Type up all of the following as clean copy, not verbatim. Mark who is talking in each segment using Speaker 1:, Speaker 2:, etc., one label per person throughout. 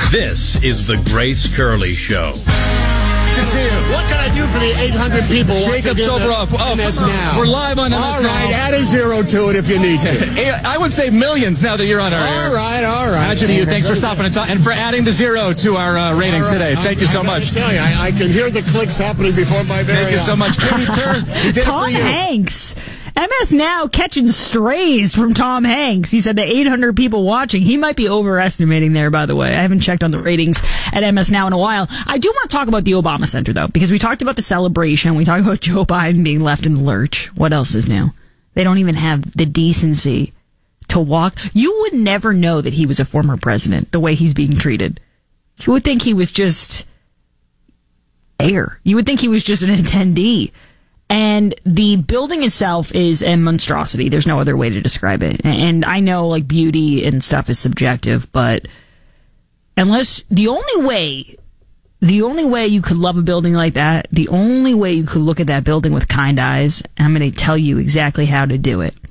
Speaker 1: This is the Grace Curley Show.
Speaker 2: To see you.
Speaker 3: What can I do for the 800 people
Speaker 2: Jacob Soboroff.
Speaker 3: MS Now?
Speaker 2: We're live on MS
Speaker 3: All
Speaker 2: Now.
Speaker 3: right, add a zero to it if you need to.
Speaker 2: I would say millions now that you're on our air.
Speaker 3: All right.
Speaker 2: To you. Thanks for stopping and for adding the zero to our ratings today. Thank you so much.
Speaker 3: I tell you, I can hear the clicks happening before my very
Speaker 2: Thank you so much. Katie Tur, we did
Speaker 4: Tom
Speaker 2: it for you.
Speaker 4: Hanks. MS Now catching strays from Tom Hanks. He said the 800 people watching. He might be overestimating there, by the way. I haven't checked on the ratings at MS Now in a while. I do want to talk about the Obama Center, though, because we talked about the celebration. We talked about Joe Biden being left in the lurch. What else is new? They don't even have the decency to walk. You would never know that he was a former president, the way he's being treated. You would think he was just there. You would think he was just an attendee. And the building itself is a monstrosity. There's no other way to describe it. And I know, like, beauty and stuff is subjective, but unless the only way you could love a building like that, the only way you could look at that building with kind eyes, I'm going to tell you exactly how to do it.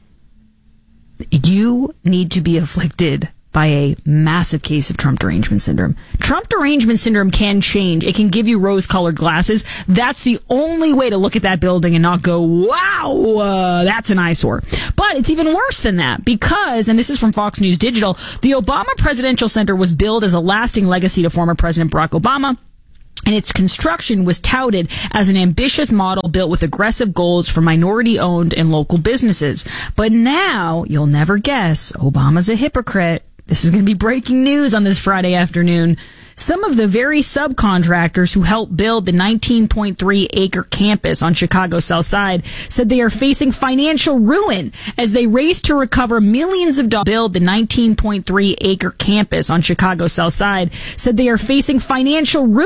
Speaker 4: You need to be afflicted by a massive case of Trump derangement syndrome. Trump derangement syndrome can change. It can give you rose-colored glasses. That's the only way to look at that building and not go, wow, that's an eyesore. But it's even worse than that because, and this is from Fox News Digital, the Obama Presidential Center was billed as a lasting legacy to former President Barack Obama. And its construction was touted as an ambitious model built with aggressive goals for minority-owned and local businesses. But now, you'll never guess, Obama's a hypocrite. This is going to be breaking news on this Friday afternoon. Some of the very subcontractors who helped build the 19.3-acre campus on Chicago's South Side said they are facing financial ruin as they race to recover millions of dollars to build the 19.3-acre campus on Chicago's South Side. Said they are facing financial ruin